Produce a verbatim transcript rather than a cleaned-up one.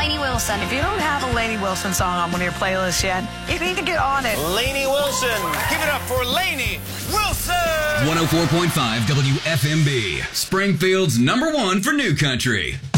Lainey Wilson. If you don't have a Lainey Wilson song on one of your playlists yet, you need to get on it. Lainey Wilson. Give it up for Lainey Wilson. one oh four point five W F M B, Springfield's number one for new country.